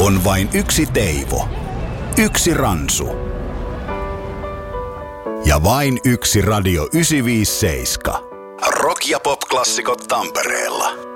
On vain yksi Teivo, yksi Ransu ja vain yksi Radio 957. Rock- ja pop-klassikot Tampereella.